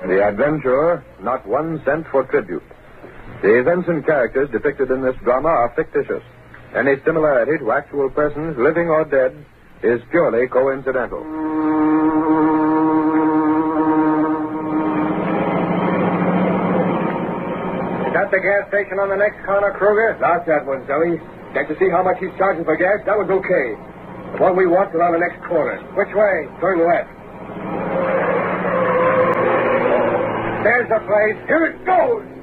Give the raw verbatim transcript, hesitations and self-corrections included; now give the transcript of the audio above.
The adventurer, not one cent for tribute. The events and characters depicted in this drama are fictitious. Any similarity to actual persons, living or dead, is purely coincidental. Is that the gas station on the next corner, Kruger? Not that one, Zoe. Can't you see how much he's charging for gas? That one's okay. The one we want is on the next corner. Which way? Turn left. There's the place. Here it goes!